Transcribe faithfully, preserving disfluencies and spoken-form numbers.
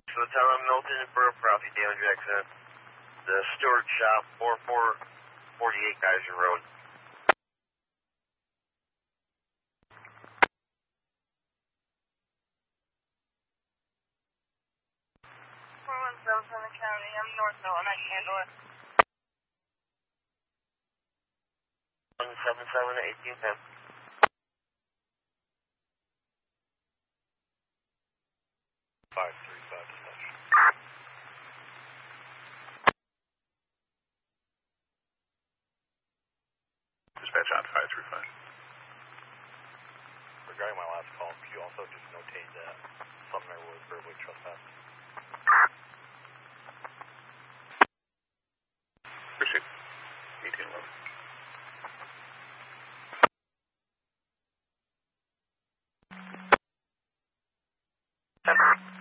So tell them Milton and Burr Property damage accident. The Stewart Shop, forty-four forty-eight Geyser Road. four one seven Southern County, I'm Northville and I can handle it. one seven seven eighteen ten. five three five dispatch. Dispatch on five three five. Regarding my last call, could you also just notate that Sumner was verbally trespassed? Appreciate it. eighteen eleven.